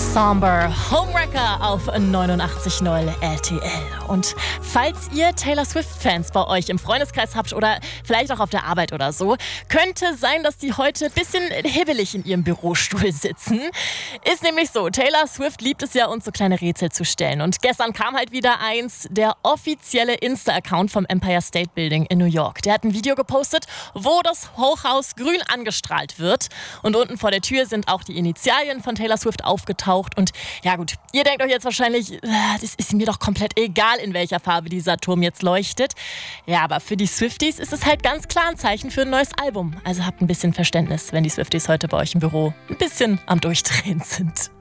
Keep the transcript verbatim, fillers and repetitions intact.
Somber, Homewrecker auf neunundachtzig Komma null R T L. Und falls ihr Taylor Swift-Fans bei euch im Freundeskreis habt oder vielleicht auch auf der Arbeit oder so, könnte sein, dass die heute ein bisschen hibbelig in ihrem Bürostuhl sitzen. Ist nämlich so, Taylor Swift liebt es ja, uns so kleine Rätsel zu stellen. Und gestern kam halt wieder eins, der offizielle Insta-Account vom Empire State Building in New York. Der hat ein Video gepostet, wo das Hochhaus grün angestrahlt wird. Und unten vor der Tür sind auch die Initialien von Taylor Swift aufgetaucht. Und ja gut, ihr denkt euch jetzt wahrscheinlich, das ist mir doch komplett egal, in welcher Farbe dieser Turm jetzt leuchtet. Ja, aber für die Swifties ist es halt ganz klar ein Zeichen für ein neues Album. Also habt ein bisschen Verständnis, wenn die Swifties heute bei euch im Büro ein bisschen am Durchdrehen sind.